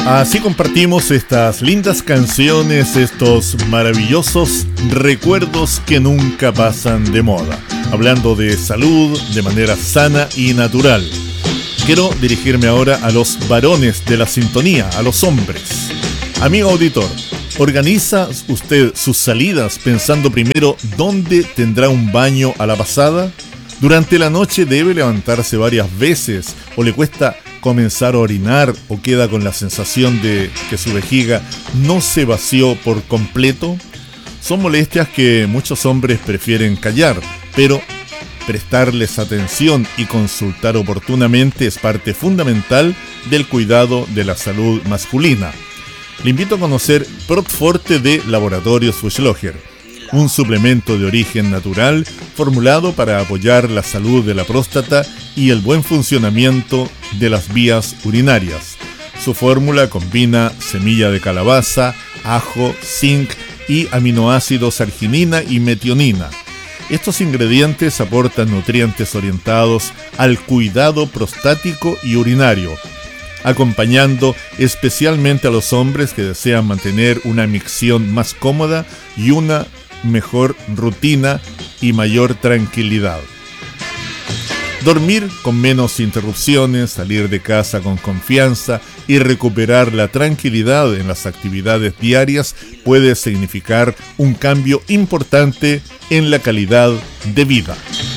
Así compartimos estas lindas canciones, estos maravillosos recuerdos que nunca pasan de moda. Hablando de salud de manera sana y natural. Quiero dirigirme ahora a los varones de la sintonía, a los hombres. Amigo auditor, ¿organiza usted sus salidas pensando primero dónde tendrá un baño a la pasada? ¿Durante la noche debe levantarse varias veces o le cuesta comenzar a orinar o queda con la sensación de que su vejiga no se vació por completo? Son molestias que muchos hombres prefieren callar, pero prestarles atención y consultar oportunamente es parte fundamental del cuidado de la salud masculina. Le invito a conocer Protforte de Laboratorios Fuchsloger, un suplemento de origen natural formulado para apoyar la salud de la próstata y el buen funcionamiento de las vías urinarias. Su fórmula combina semilla de calabaza, ajo, zinc y aminoácidos arginina y metionina. Estos ingredientes aportan nutrientes orientados al cuidado prostático y urinario, acompañando especialmente a los hombres que desean mantener una micción más cómoda y una mejor rutina y mayor tranquilidad. Dormir con menos interrupciones, salir de casa con confianza y recuperar la tranquilidad en las actividades diarias puede significar un cambio importante en la calidad de vida.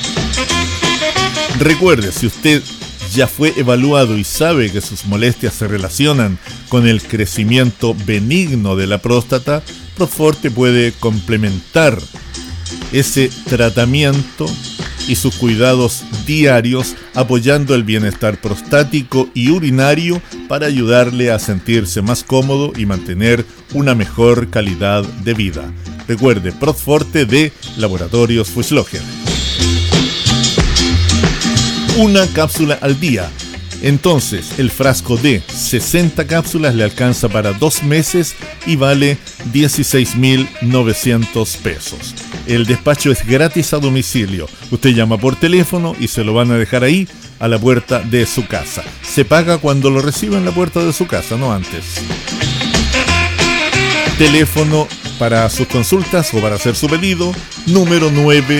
Recuerde, si usted ya fue evaluado y sabe que sus molestias se relacionan con el crecimiento benigno de la próstata, Protforte puede complementar ese tratamiento y sus cuidados diarios apoyando el bienestar prostático y urinario para ayudarle a sentirse más cómodo y mantener una mejor calidad de vida. Recuerde, Protforte de Laboratorios Fuchsloger. Una cápsula al día. Entonces, el frasco de 60 cápsulas le alcanza para 2 meses y vale 16.900 pesos. El despacho es gratis a domicilio. Usted llama por teléfono y se lo van a dejar ahí, a la puerta de su casa. Se paga cuando lo reciba en la puerta de su casa, no antes. Teléfono para sus consultas o para hacer su pedido, número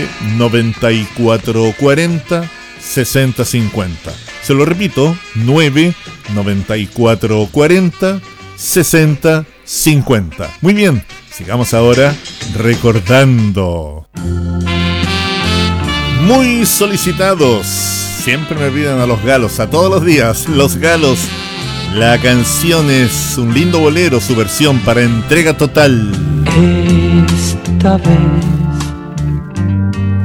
99440 6050. Se lo repito, 99440 6050. Muy bien, sigamos ahora recordando. Muy solicitados. Siempre me piden a los galos, a todos los días, los galos. La canción es un lindo bolero, su versión para entrega total. Esta vez